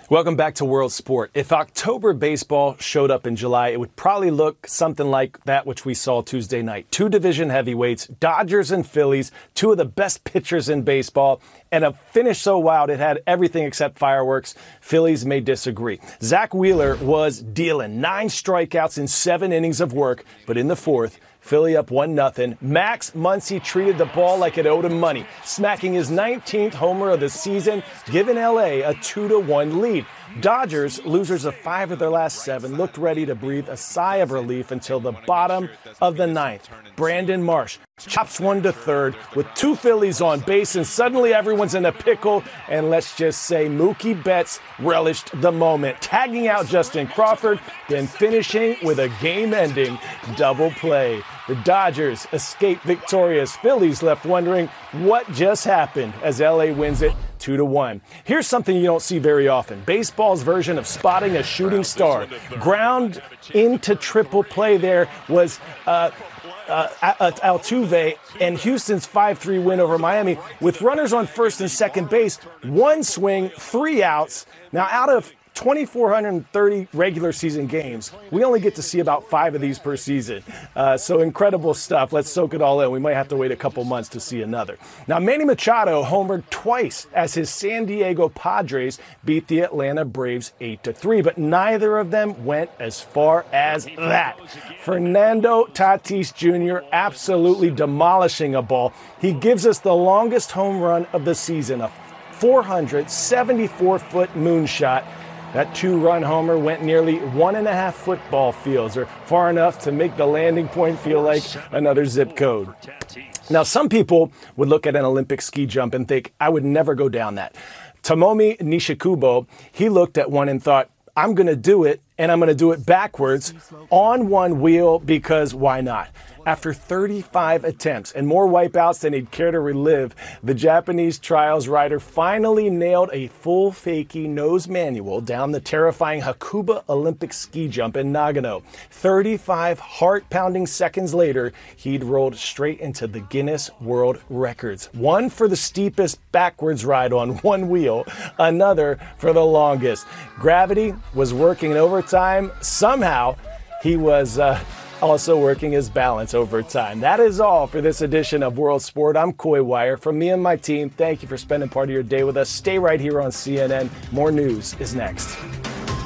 Welcome back to World Sport. If October baseball showed up in July, it would probably look something like that which we saw Tuesday night. Two division heavyweights, Dodgers and Phillies, two of the best pitchers in baseball, and a finish so wild it had everything except fireworks. Phillies may disagree. Zach Wheeler was dealing 9 strikeouts in 7 innings of work, but in the fourth, Philly up 1-0. Max Muncy treated the ball like it owed him money, smacking his 19th homer of the season, giving LA a 2-1 lead. Dodgers, losers of 5 of their last 7, looked ready to breathe a sigh of relief until the bottom of the 9th. Brandon Marsh chops one to third with 2 Phillies on base, and suddenly everyone's in a pickle. And let's just say Mookie Betts relished the moment, tagging out Justin Crawford, then finishing with a game-ending double play. The Dodgers escape victorious. Phillies left wondering what just happened as LA wins it 2-1. Here's something you don't see very often. Baseball's version of spotting a shooting star. Ground into triple play there was Altuve and Houston's 5-3 win over Miami with runners on first and second base, 1 swing, 3 outs. Now, out of 2,430 regular season games, we only get to see about 5 of these per season. So incredible stuff. Let's soak it all in. We might have to wait a couple months to see another. Now, Manny Machado homered twice as his San Diego Padres beat the Atlanta Braves 8-3, but neither of them went as far as that. Fernando Tatis Jr. absolutely demolishing a ball. He gives us the longest home run of the season, a 474-foot moonshot. That 2-run homer went nearly 1.5 football fields, or far enough to make the landing point feel like another zip code. Now, some people would look at an Olympic ski jump and think, I would never go down that. Tomomi Nishikubo, he looked at one and thought, I'm going to do it, and I'm going to do it backwards on one wheel because why not? After 35 attempts and more wipeouts than he'd care to relive, the Japanese trials rider finally nailed a full fakie nose manual down the terrifying Hakuba Olympic ski jump in Nagano. 35 heart-pounding seconds later, he'd rolled straight into the Guinness World Records. One for the steepest backwards ride on one wheel, another for the longest. Gravity was working in overtime. Somehow, he was also working his balance over time. That is all for this edition of World Sport. I'm Coy Wire. From me and my team, thank you for spending part of your day with us. Stay right here on CNN. More news is next.